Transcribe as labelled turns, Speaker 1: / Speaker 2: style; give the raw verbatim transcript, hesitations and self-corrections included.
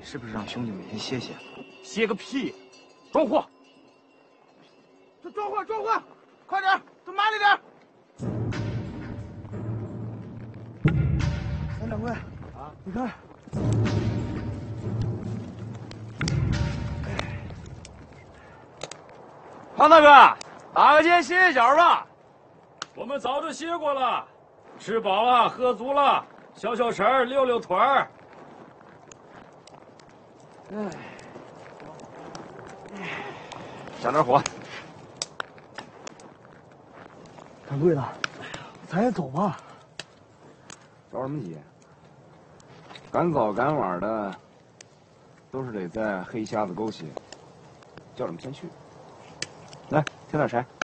Speaker 1: 是不是让兄弟们先歇歇？
Speaker 2: 歇个屁！装货！
Speaker 3: 这装货装货，快点，都麻利点。
Speaker 1: 三掌柜，啊，你看。
Speaker 2: 胖大哥，打个尖歇一脚吧。我们早就歇过了，吃饱了，喝足了，消消食儿，溜溜腿儿。哎，加点火。
Speaker 1: 掌柜的，咱也走吧。
Speaker 4: 着什么急？赶早赶晚的，都是得在黑瞎子沟歇。叫你们先去。来，添点柴。